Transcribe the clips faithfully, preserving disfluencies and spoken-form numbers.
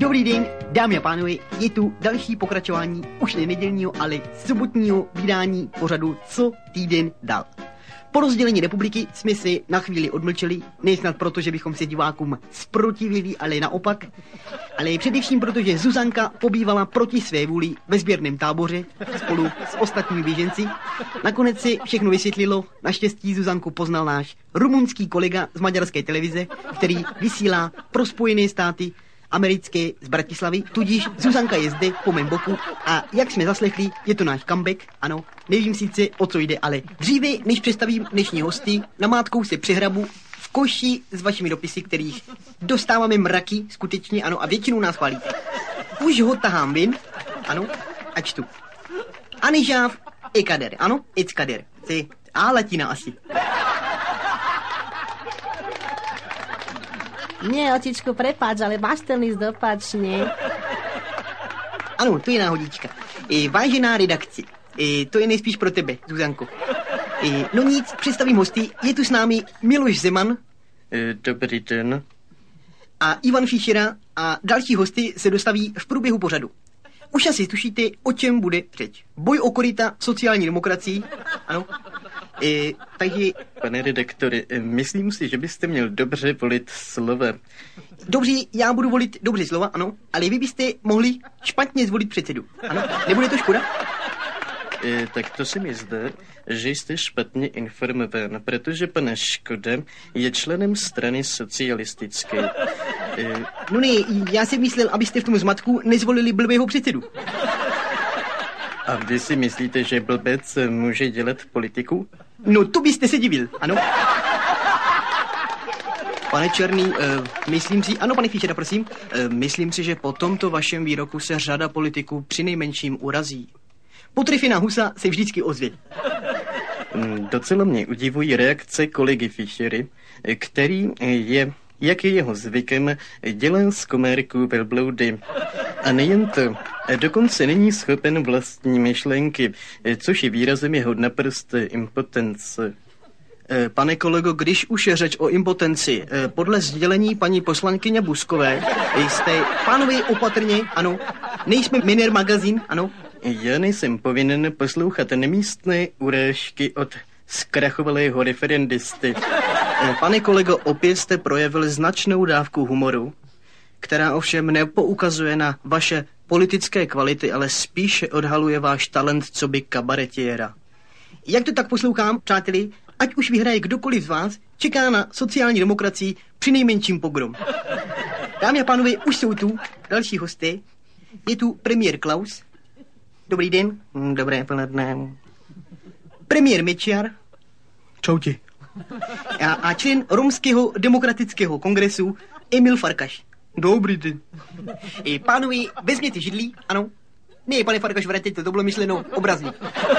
Dobrý den, dámy a pánové, je tu další pokračování už ne nedělního, ale sobotního vydání pořadu Co týden dal. Po rozdělení republiky jsme se na chvíli odmlčeli, nesnad proto, že bychom se divákům zprotivili, ale naopak, ale především proto, že Zuzanka pobývala proti své vůli ve sběrném táboře spolu s ostatními běženci. Nakonec se všechno vysvětlilo, naštěstí Zuzanku poznal náš rumunský kolega z maďarské televize, který vysílá pro Spojené státy americké z Bratislavy, tudíž Zuzanka je zde po mém boku a jak jsme zaslechli, je to náš comeback, ano, nevím sice o co jde, ale dříve, než představím dnešní hosty, namátkou se přehrabu v koši s vašimi dopisy, kterých dostáváme mraky, skutečně, ano, a většinou nás chválí. Už ho tahám ven, ano, a čtu. Anižáv e kader, ano, it's kader, a latina asi. Nie, očičku, prepáč, ale máš ten list opačne. Ano, to je náhodička. E, vážená redakci, e, to je nejspíš pro tebe, Zuzanko. E, no nic, představím hosty, je tu s námi Miloš Zeman. E, dobrý den. A Ivan Fischera a další hosty se dostaví v průběhu pořadu. Už asi tušíte, o čem bude řeč. Boj o koryta sociální demokracii, ano. E, takže... Pane redaktore, myslím si, že byste měl dobře volit slova. Dobře, já budu volit dobře slova, ano, ale vy byste mohli špatně zvolit předsedu, ano, nebude to škoda? E, tak to se mi zdá, že jste špatně informován, protože pan Škoda je členem strany socialistické. E... No ne, já jsem myslel, abyste v tom zmatku nezvolili blbého předsedu. A vy si myslíte, že blbec může dělat politiku? No to byste se divil, ano. Pane Černý, uh, myslím si, ano pane Fischera, prosím. Uh, myslím si, že po tomto vašem výroku se řada politiků přinejmenším urazí. Potrefená husa se vždycky ozve. Docela mě udivují reakce kolegy Fischery, který je, jak je jeho zvykem, dělá z komárků velbloudy. A nejen to, dokonce není schopen vlastní myšlenky, což je výrazem jeho naprosté impotence. Pane kolego, když už je řeč o impotenci, podle sdělení paní poslankyně Buskové jste... Pánové, opatrně, ano, nejsme Miner magazín, ano. Já nejsem povinen poslouchat nemístné urážky od zkrachovalého referendisty. Pane kolego, opět jste projevil značnou dávku humoru, která ovšem nepoukazuje na vaše politické kvality, ale spíše odhaluje váš talent coby kabaretiéra. Jak to tak poslouchám, přáteli, ať už vyhraje kdokoliv z vás, čeká na sociální demokracii přinejmenším pogrom. Dámy a pánové, už jsou tu další hosté. Je tu premiér Klaus. Dobrý den. Dobré poledne. Premiér Mečiar. Čauti. A, a člen Romského demokratického kongresu Emil Farkaš. Dobrý den. I pánové, vezměte židlí, ano. Ne, pane Farkaš, vraťte, to bylo myšleno obrazně.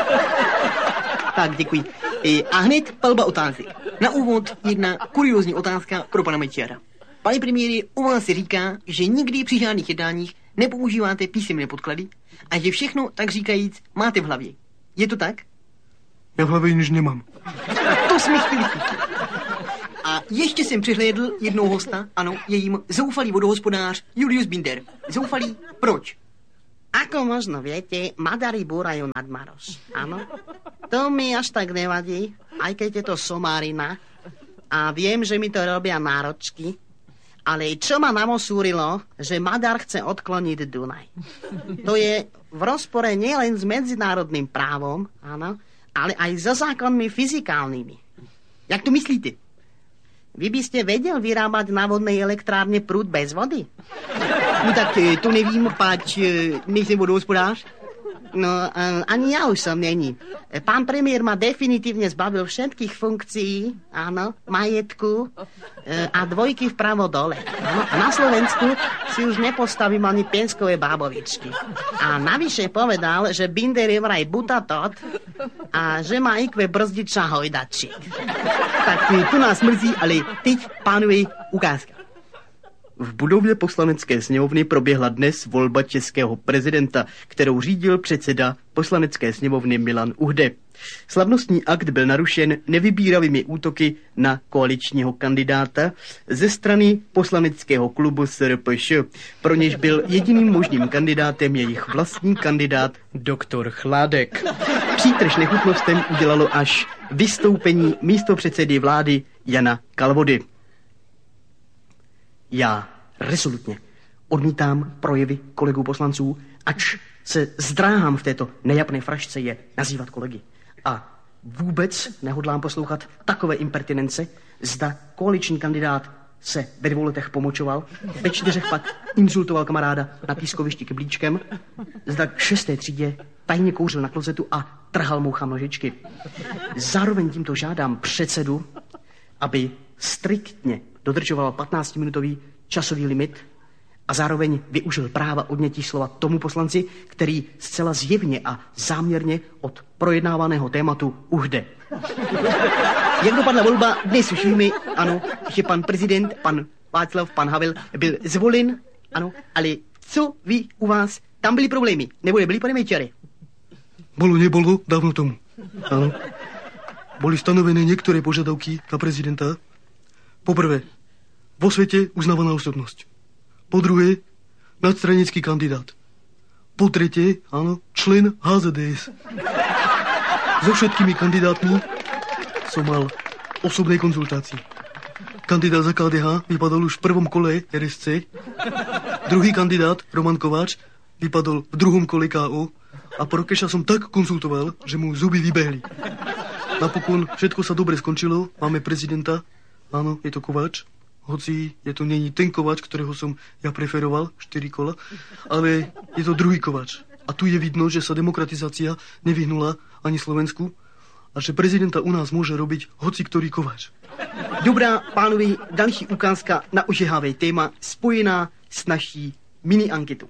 Tak, děkuji. I, a hned palba otázek. Na úvod jedna kuriózní otázka pro pana Mečiara. Pane premiére, u vás se říká, že nikdy při žádných jednáních nepoužíváte písemné podklady a že všechno, tak říkajíc, máte v hlavě. Je to tak? Já v hlavě nic nemám. To jsme chtěli slyšet. A ještě jsem přehlédl jednou hosta, ano, je jim zoufalý vodohospodář Julius Binder. Zoufalý, proč? Ako možno viete, Maďari búrajú nad Maroš, áno? To mi až tak nevadí, aj keď je to somárina. A viem, že mi to robia náročky. Ale čo ma namosúrilo, že Maďar chce odkloniť Dunaj. To je v rozpore nielen s medzinárodným právom, áno, ale aj so zákonmi fyzikálnymi. Jak to myslíte? Vy by ste vedel vyrábať na vodnej elektrárne prúd bez vody? No tak to nevím, páč nejsem vodohospodář. No, ani ja už som není. Pán premiér ma definitívne zbavil všetkých funkcií, áno, majetku a dvojky vpravo dole. Áno, a na Slovensku si už nepostavím ani pienskové bábovičky. A navyše povedal, že Binder je vraj butatot a že má í kvé brzdiča hojdačík. Tak to nás mrzí, ale teď, pánové, ukázka. V budově poslanecké sněmovny proběhla dnes volba českého prezidenta, kterou řídil předseda poslanecké sněmovny Milan Uhde. Slavnostní akt byl narušen nevybíravými útoky na koaličního kandidáta ze strany poslaneckého klubu S R P Š, pro něž byl jediným možným kandidátem jejich vlastní kandidát doktor Chládek. Přítrž nechutnostem udělalo až vystoupení místopředsedy vlády Jana Kalvody. Já rezolutně odmítám projevy kolegů poslanců, ač se zdráhám v této nejapné frašce je nazývat kolegy. A vůbec nehodlám poslouchat takové impertinence, zda koaliční kandidát se ve dvou letech pomočoval, ve čtyřech pak insultoval kamaráda na pískovišti kyblíčkem, zda k šesté třídě tajně kouřil na klozetu a trhal mouchám nožičky. Zároveň tímto žádám předsedu, aby striktně dodržoval patnáctiminutový časový limit a zároveň využil práva odnětí slova tomu poslanci, který zcela zjevně a záměrně od projednávaného tématu uhde. Jak dopadla volba, dnes už víme, ano, že pan prezident, pan Václav, pan Havel byl zvolen, ano, ale co vy u vás, tam byly problémy, nebo nebyly, pane Mejčare? Bolo, nebolo, dávno tomu. Áno. Boli stanovené niektoré požiadavky na prezidenta. Poprvé, vo svete uznávaná osobnosť. Po druhé, nadstranický kandidát. Po tretie, áno, člen H Z D S. So všetkými kandidátmi som mal osobné konzultácie. Kandidát za K D H vypadol už v prvom kole R S C. Druhý kandidát, Roman Kováč, vypadol v druhom kole K O. A Prokeša som tak konzultoval, že mu zuby vybehli. Napokon všetko sa dobre skončilo. Máme prezidenta. Áno, je to Kováč. Hoci je to není ten Kováč, ktorého som ja preferoval, štyri kola, ale je to druhý Kováč. A tu je vidno, že sa demokratizácia nevyhnula ani Slovensku a že prezidenta u nás môže robiť hoci ktorý Kováč. Dobrá, pánovi, další ukázka na ožehavé téma spojená s naší mini-anketou.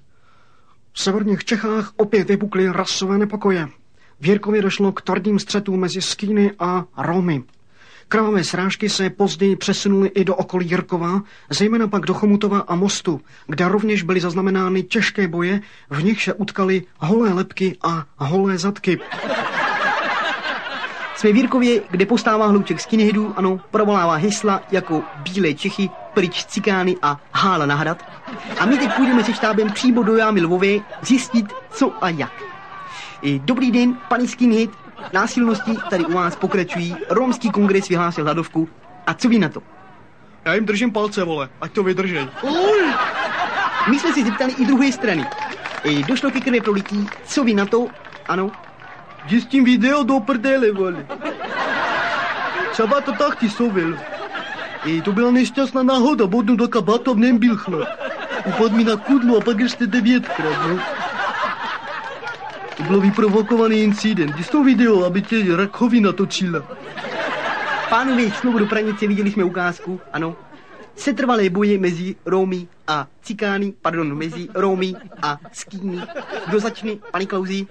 V severních Čechách opět vypukly rasové nepokoje. V Jirkově došlo k tvrdým střetům mezi Skýny a Romy. Krvavé srážky se později přesunuly i do okolí Jirkova, zejména pak do Chomutova a Mostu, kde rovněž byly zaznamenány těžké boje, v nich se utkaly holé lebky a holé zadky. Jsme v Jirkově, kde postává hlouček skinheadů, ano, provolává hesla jako Bílé Čechy, pryč cikány a hála na hrad. A my teď půjdeme se štábem přímo do jámy Lvové zjistit, co a jak. Dobrý den, paní skinhead. Násilnosti tady u vás pokračují. Romský kongres vyhlásil hladovku. A co vy na to? Já jim držím palce, vole, ať to vydržej. Uj. My jsme si zeptali i druhé strany. I došlo ke krve prolití. Co vy na to? Ano. Jdi s tím video do prdele, vole. Třeba to tak ti souvil. I to byla nešťastná náhoda, bodnu do kabátu a v něm byl chlap. Upadl mi na kudlu a pak ještě devětkrát, no. To byl vyprovokovaný incident. Jdi s tou video, aby tě rakovina točila. Pánové, znovu do Pranice viděli jsme ukázku, ano. Setrvalé boje mezi Romy a Cikány, pardon, mezi Romy a Skýny. Kdo začne, paní Klauzi?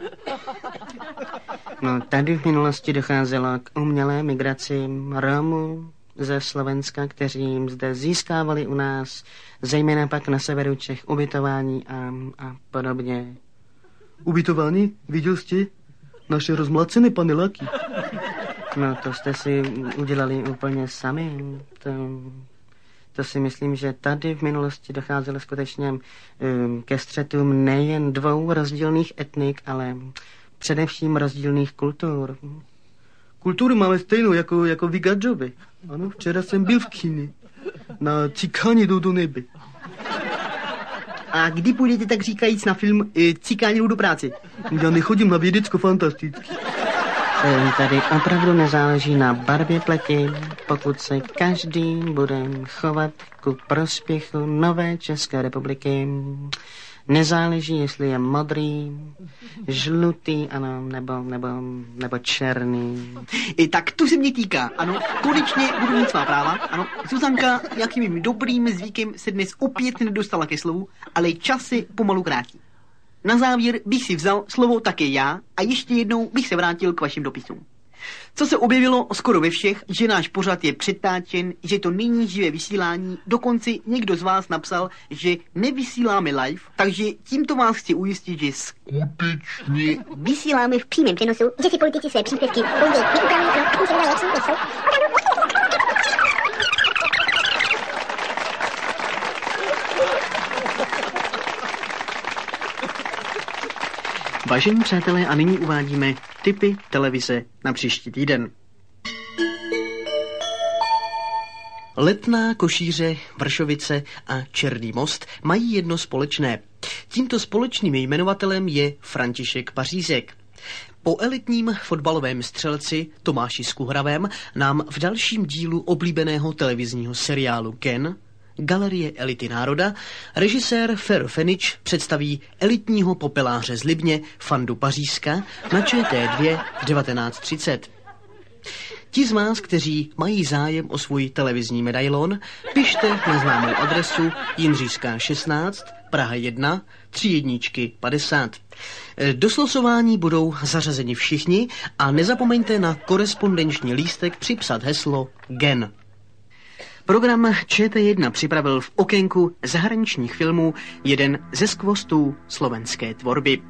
No, tady v minulosti docházelo k umělé migraci Romů ze Slovenska, kteří zde získávali u nás, zejména pak na severu Čech, ubytování a, a podobně. Ubytování? Viděl jste? Naše rozmlacené paneláky. No, to jste si udělali úplně sami. To, to si myslím, že tady v minulosti docházelo skutečně um, ke střetům nejen dvou rozdílných etnik, ale především rozdílných kultur. Kulturu máme stejnou jako, jako vy gadžovi. Ano, včera jsem byl v kyni. Na Cikáni jdou do nebe. A kdy půjdete, tak říkajíc, na film e, Cikáni jdou do práce? Já nechodím na vědecko-fantastický. Tady opravdu nezáleží na barvě pleti, pokud se každý bude chovat ku prospěchu nové České republiky. Nezáleží, jestli je modrý, žlutý, ano, nebo, nebo, nebo černý. I tak to se mě týká, ano, konečně budu mít svá práva, ano. Zuzanka nějakým dobrým zvykem se dnes opět nedostala ke slovu, ale čas se pomalu krátí. Na závěr bych si vzal slovo také já a ještě jednou bych se vrátil k vašim dopisům. Co se objevilo skoro ve všech, že náš pořad je přetáčen, že to není živé vysílání, dokonce někdo z vás napsal, že nevysíláme live, takže tímto vás chci ujistit, že skutečně vysíláme v přímém přenosu, že si politici své příspěvky později neupraví pro ať už jak jsou. Vážení přátelé, a nyní uvádíme tipy televize na příští týden. Letná, Košíře, Vršovice a Černý Most mají jedno společné. Tímto společným jmenovatelem je František Pařízek. Po elitním fotbalovém střelci Tomáši Skuhravém nám v dalším dílu oblíbeného televizního seriálu Ken, Galerie elity národa, režisér Fero Fenič představí elitního popeláře z Libně Fandu Pařízka na Č T dva v devatenáct třicet. Ti z vás, kteří mají zájem o svůj televizní medailon, pište na známou adresu Jindřišská šestnáct, Praha jedna, tři jedničky padesát. Do slosování budou zařazeni všichni a nezapomeňte na korespondenční lístek připsat heslo Gen. Program Č T jedna připravil v okénku zahraničních filmů jeden ze skvostů slovenské tvorby.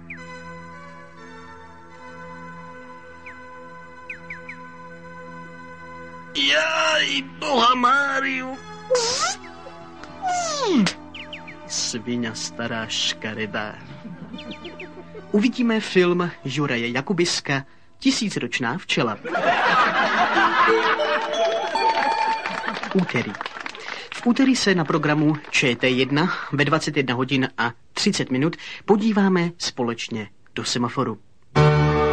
Jaj, boha Máriu. Sviňa stará škaredá. Uvidíme film Juraje Jakubiska Tisícročná včela. Úterý. V úterý se na programu Č T jedna ve dvacet jedna hodin a třicet minut podíváme společně do semaforu.